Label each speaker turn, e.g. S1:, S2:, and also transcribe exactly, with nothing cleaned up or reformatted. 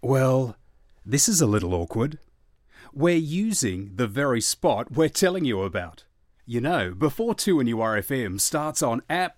S1: Well, this is a little awkward. We're using the very spot we're telling you about. You know, before two N U R F M starts on